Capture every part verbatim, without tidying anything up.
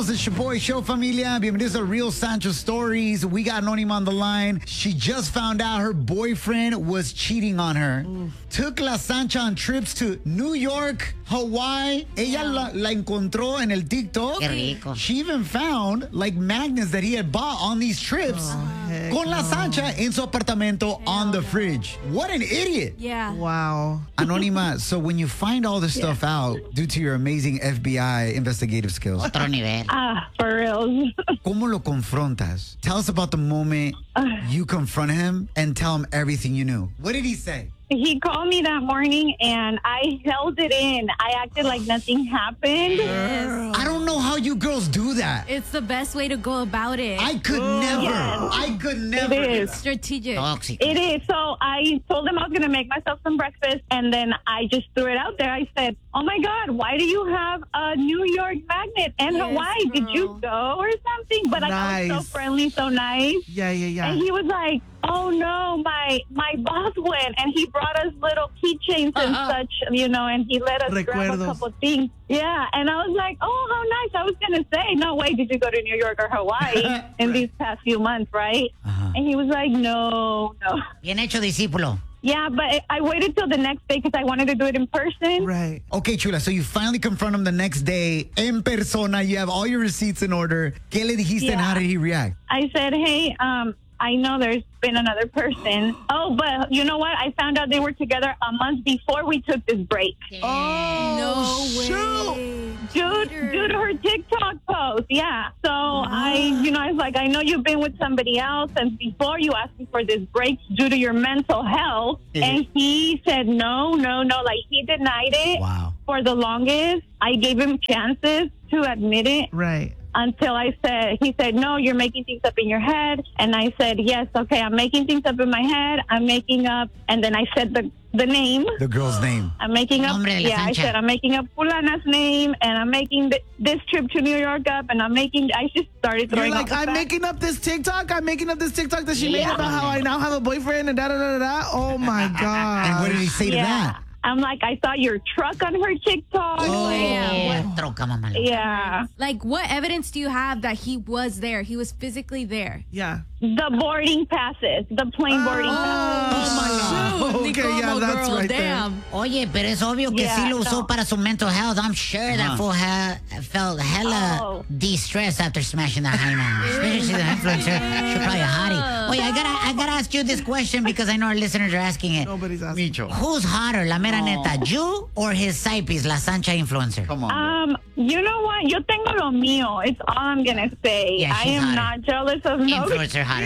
Somos the Shaboy Show, familia. Bienvenidos a Real Sancho Stories. We got Anónima on the line. She just found out her boyfriend was cheating on her. Oof. Took La Sancha on trips to New York, Hawaii. Ella la, la encontró en el TikTok. Qué rico. She even found like magnets that he had bought on these trips. Oh, con La Sancha en su apartamento Hell on the no. fridge. What an idiot. Yeah. Wow. Anónima, so when you find all this stuff Yeah. out due to your amazing F B I investigative skills, Otro nivel. Ah, for real. ¿cómo lo confrontas? Tell us about the moment you confront him and tell him everything you knew. What did he say? He called me that morning and I held it in. I acted like nothing happened. Girl. I don't know how you girls do that. It's the best way to go about it. I could never. Yes. I could never. It do is. that. Strategic. Tóxico. It is. So I told him I was going to make myself some breakfast and then I just threw it out there. I said, oh my God, why do you have a New York magnet and Yes, Hawaii? Did you girl. go or something? But like, I was Nice. so friendly, so nice. Yeah, yeah, yeah. And he was like, oh no, my my boss went and he brought us little keychains and Uh-uh. such, you know, and he let us grab a Recuerdos. couple things. Yeah, and I was like, oh, how nice. I was going to say, no way, did you go to New York or Hawaii in these past few months, right? Uh-huh. And he was like, no, no. Bien hecho, discípulo. Yeah, but I waited till the next day because I wanted to do it in person. Right. Okay, Chula, so you finally confront him the next day en persona. You have all your receipts in order. ¿Qué le dijiste and Yeah. how did he react? I said, hey, um, I know there's been another person. Oh, but you know what? I found out they were together a month before we took this break. Oh, No way. Due, Cheater. due to her TikTok post, yeah. So I, you know, I was like, I know you've been with somebody else, and before you asked me for this break due to your mental health, Yeah. and he said no, no, no. Like he denied it Wow. for the longest. I gave him chances to admit it. Right. Until I said, he said, no, you're making things up in your head. And I said, yes, okay, I'm making things up in my head. I'm making up. And then I said the, the name. The girl's name. I'm making up. Nombre de la Yeah, I Sancha. said, I'm making up Fulana's name. And I'm making th- this trip to New York up. And I'm making, I just started You're throwing like, out the I'm facts. making up this TikTok. I'm making up this TikTok that she made Yeah. about how I now have a boyfriend and da da da da da. Oh my God. And what did he say to Yeah. that? I'm like, I saw your truck on her TikTok. Oh. Like, Eh, troca, mamá. yeah. Like, what evidence do you have that he was there? He was physically there. Oh. Yeah. The boarding passes, the plane boarding passes. Oh, my God. Shoot, Okay, yeah, Nicomo that's girl, right there. damn. Oye, pero es obvio que Yeah, sí lo usó so- para su mental health. I'm sure that Uh-huh. fool ha- felt hella Oh. de-stressed after smashing that high man. Especially she's an influencer. She's probably a hottie. Oye, I gotta, I gotta ask you this question because I know our listeners are asking it. Nobody's asking. Micho. Who's hotter, la mera neta, you or his side piece, la Sancha influencer? Come on. Um, you know what? Yo tengo lo mío. It's all I'm gonna say. Yeah, I she's am hotter. not jealous of nobody. Influencer hotter.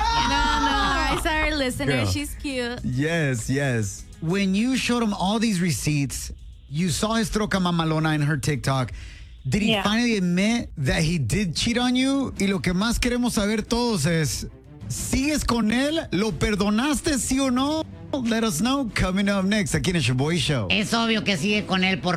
No, no. I saw our listener. Girl. She's cute. Yes, yes. When you showed him all these receipts, you saw his troca mamalona in her TikTok. Did he Yeah. finally admit that he did cheat on you? Y lo que más queremos saber todos es, ¿sigues con él? ¿Lo perdonaste, sí o no? Let us know coming up next aquí en el Shaboy Show. Es obvio que sigue con él por